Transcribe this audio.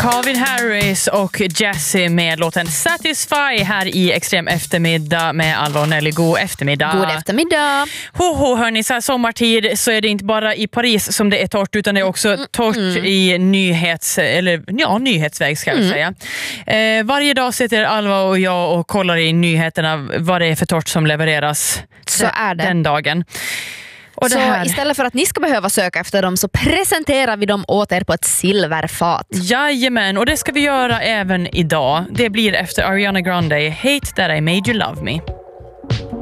Calvin Harris och Jessie med låten Satisfy här i Extrem eftermiddag med Alva och Nelly. God eftermiddag. God eftermiddag. Hörni, så här sommartid så är det inte bara i Paris som det är torrt, utan det är också torrt i nyhetsväg ska jag säga. Varje dag sitter Alva och jag och kollar i nyheterna vad det är för torrt som levereras så är det. Den dagen. Och så istället för att ni ska behöva söka efter dem så presenterar vi dem åt er på ett silverfat. Jajamän, och det ska vi göra även idag. Det blir efter Ariana Grande, Hate That I Made You Love Me.